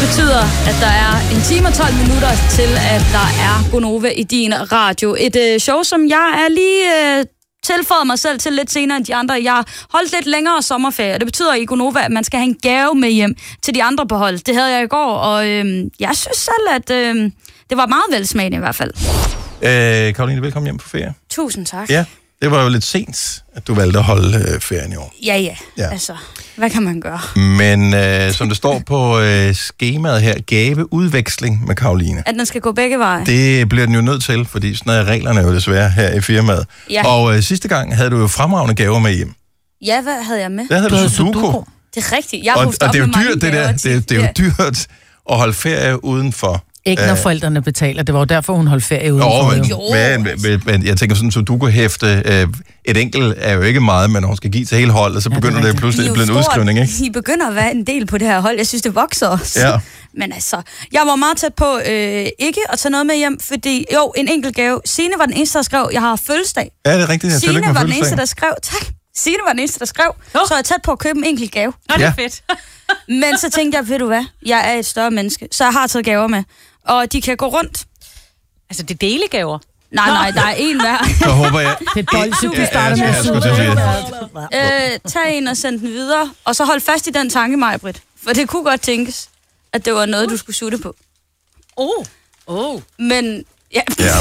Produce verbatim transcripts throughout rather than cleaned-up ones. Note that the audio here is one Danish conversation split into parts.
betyder, at der er en time og tolv minutter til, at der er Gonova i din radio. Et øh, show, som jeg er lige øh, tilføjet mig selv til lidt senere end de andre. Jeg har holdt lidt længere sommerferie, og det betyder i Gonova, at man skal have en gave med hjem til de andre på hold. Det havde jeg i går, og øh, jeg synes selv, at øh, det var meget velsmagende i hvert fald. Øh, Karoline, velkommen hjem på ferie. Tusind tak. Ja, det var jo lidt sent, at du valgte at holde øh, ferien i år. Ja, ja, ja. Altså, hvad kan man gøre? Men øh, som det står på øh, skemaet her, gaveudveksling med Karoline. At den skal gå begge veje. Det bliver den jo nødt til, fordi sådan er reglerne jo desværre her i firmaet. Ja. Og øh, sidste gang havde du jo fremragende gaver med hjem. Ja, hvad havde jeg med? Der havde du, du Sudoku. Sudoku. Det er rigtigt. Jeg og, og og det er jo dyrt, det der. Det er, det er jo dyrt at holde ferie udenfor. Ikke når forældrene betaler. Det var jo derfor, hun holdt ferie udenfor. Jo, men, men, men, men jeg tænker sådan en Sudoku-hæfte. Øh, et enkelt er jo ikke meget, men hun skal give til hele holdet, så begynder ja, det, det pludselig at blive en udskrivning, ikke? I begynder at være en del på det her hold. Jeg synes, det vokser også. Ja. Men altså, jeg var meget tæt på øh, ikke at tage noget med hjem, fordi jo, en enkelt gave. Signe var den eneste, der skrev, jeg har fødselsdag. Ja, det er rigtigt. Jeg Signe var den eneste, der skrev, tak. Signe var den eneste, der skrev, oh. så er jeg tæt på at købe en enkelt gave. Nå, det er ja. fedt. Men så tænkte jeg, ved du hvad, jeg er et større menneske, så jeg har taget gaver med. Og de kan gå rundt. Altså, det er delegaver? Nej, nej, der er en hver. Så håber jeg... Det er bolsje, du starter med at sige. Øh, tag en og send den videre, og så hold fast i den tanke, Maj-Brit. For det kunne godt tænkes, at det var noget, du skulle sutte på. Oh. Oh. Men, ja... ja.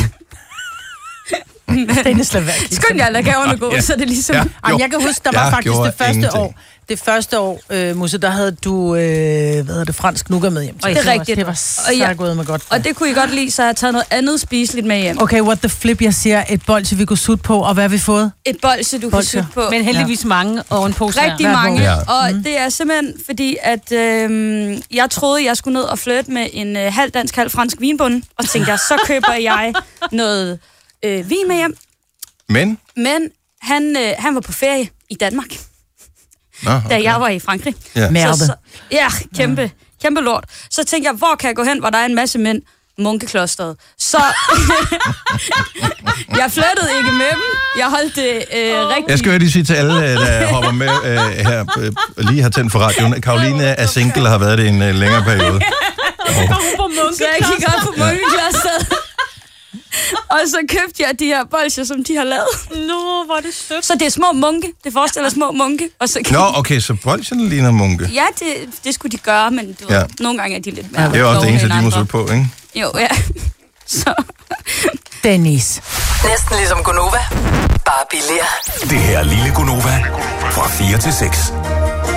Men, den er slet værd. Skynd jer at lade gaverne gå, ja. Så det er ligesom... Ja, Jamen, jeg kan huske, der var jeg faktisk det første ingenting. år, det første år, øh, Musse, der havde du, øh, hvad hedder det, fransk nougat med hjem. Og det er rigtigt. Det var så og jeg, gået med godt. Og det kunne I godt lide, så jeg har taget noget andet spiseligt med hjem. Okay, what the flip, jeg siger et bolsje, vi kunne sutte på, og hvad har vi fået? Et bolsje, du bolsje. kan sutte på. Men heldigvis ja. mange, og en pose rigtig her. mange, ja. og mm. det er simpelthen fordi, at øh, jeg troede, jeg skulle ned og flirte med en øh, halv dansk, halv fransk vinbonde, og tænkte jeg, så køber jeg noget øh, vin med hjem. Men? Men han, øh, han var på ferie i Danmark, Nå, okay. da jeg var i Frankrig. Ja, så, så, ja kæmpe, ja. kæmpe lort. Så tænkte jeg, hvor kan jeg gå hen, hvor der er en masse mænd? Munkeklosteret. Så jeg flyttede ikke med dem. Jeg holdt det øh, rigtigt. Jeg skal jo lige sige til alle, der hopper med øh, her, øh, lige har tændt for radioen. Karoline er single og har været det i en øh, længere periode. Så jeg gik op på Munkeklosteret. Og så købte jeg de her bolsjer, som de har lavet. Nå, hvor er det sødt. Så det er små munke. Det forestiller små munke. Og så Nå, okay, så bolsjerne ligner munke. Ja, det, det skulle de gøre, men du ja. ved, nogle gange er de lidt mere... Ja, det er også det eneste, de må søge på, ikke? Jo, ja. Så... Dennis. Næsten ligesom Gonova. Bare billigere. Det her lille Gonova fra fire til seks.